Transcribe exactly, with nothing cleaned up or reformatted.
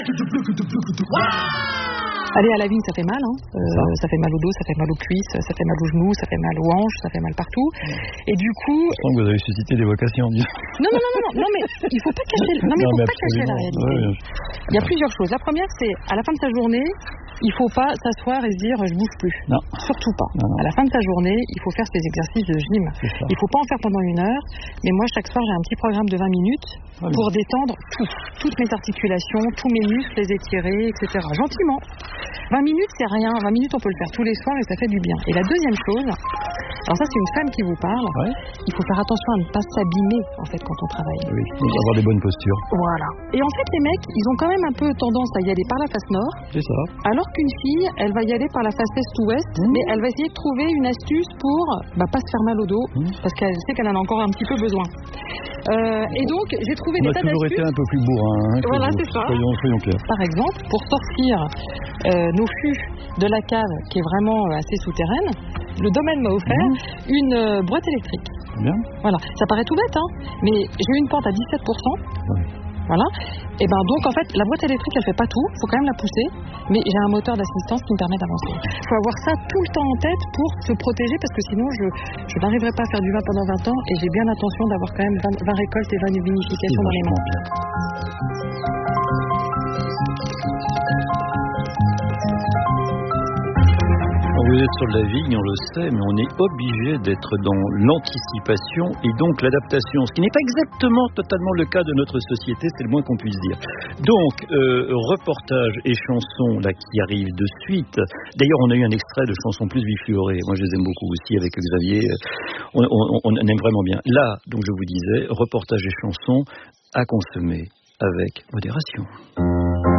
Aller à la vigne, ça fait mal, hein. euh, ça fait mal au dos, ça fait mal aux cuisses, ça fait mal aux genoux, ça fait mal aux hanches, ça fait mal partout. Et du coup... Je sens que vous avez suscité des vocations. Non, non, non, non, non, mais il faut pas cacher, non, mais il faut pas cacher la réalité. Ouais, il y a plusieurs choses. La première, c'est à la fin de sa journée, il faut pas s'asseoir et se dire je bouge plus. Non. Surtout pas. Non, non. À la fin de sa journée, il faut faire ses exercices de gym. Il faut pas en faire pendant une heure, mais moi chaque soir j'ai un petit programme de vingt minutes ouais, pour détendre tout, toutes mes articulations, tous mes muscles, les étirer, et cetera. Gentiment. vingt minutes, c'est rien. vingt minutes, on peut le faire tous les soirs et ça fait du bien. Et la deuxième chose, alors ça, c'est une femme qui vous parle. Ouais. Il faut faire attention à ne pas s'abîmer, en fait, quand on travaille. Oui, il faut avoir des bonnes postures. Voilà. Et en fait, les mecs, ils ont quand même un peu tendance à y aller par la face nord. C'est ça. Alors qu'une fille, elle va y aller par la face est-ouest, mmh. mais elle va essayer de trouver une astuce pour bah, pas se faire mal au dos, mmh. parce qu'elle sait qu'elle en a encore un petit peu besoin. Euh, et donc, j'ai trouvé on des tas d'astuces. On a toujours été un peu plus bourrin. Hein, voilà, vous. c'est ça. Soyons, soyons clairs. Par exemple, pour sortir euh, nos fûts de la cave, qui est vraiment euh, assez souterraine, le domaine m'a offert mmh. une euh, boîte électrique. Bien. Voilà, ça paraît tout bête, hein, mais j'ai eu une pente à dix-sept pour cent. Ouais. Voilà. Et ben donc en fait, la boîte électrique, elle fait pas tout, faut quand même la pousser, mais j'ai un moteur d'assistance qui me permet d'avancer. Il faut avoir ça tout le temps en tête pour se protéger, parce que sinon je, je n'arriverai pas à faire du vin pendant vingt ans, et j'ai bien l'intention d'avoir quand même vingt, vingt récoltes et vingt vinifications dans les mains. Bien. Vous êtes sur de la vigne, on le sait, mais on est obligé d'être dans l'anticipation et donc l'adaptation, ce qui n'est pas exactement totalement le cas de notre société, c'est le moins qu'on puisse dire. Donc, euh, reportage et chansons là qui arrivent de suite. D'ailleurs, on a eu un extrait de chansons plus bifluorées. Moi, je les aime beaucoup aussi avec Xavier. On, on, on aime vraiment bien. Là, donc je vous disais, reportage et chansons à consommer avec modération.